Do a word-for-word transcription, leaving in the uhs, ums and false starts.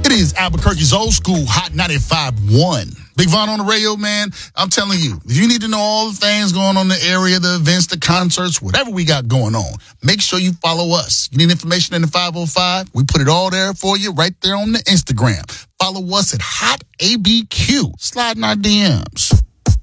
It is Albuquerque's old school Hot ninety-five point one. Big Von on the radio, man. I'm telling you, if you need to know all the things going on in the area, the events, the concerts, whatever we got going on, make sure you follow us. You need information in the five oh five? We put it all there for you right there on the Instagram. Follow us at Hot A B Q. Slide in our D Ms.